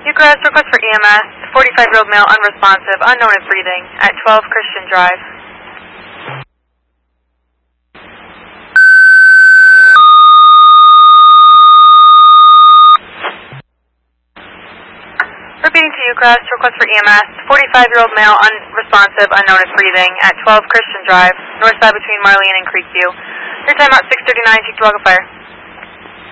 Ucrest, request for EMS, 45-year-old male, unresponsive, unknown is breathing, at 12 Christian Drive. Repeating to Ucrest, request for EMS, 45-year-old male, unresponsive, unknown is breathing, at 12 Christian Drive, north side between Marlene and Creekview. Your timeout 6:39, take the Wildfire.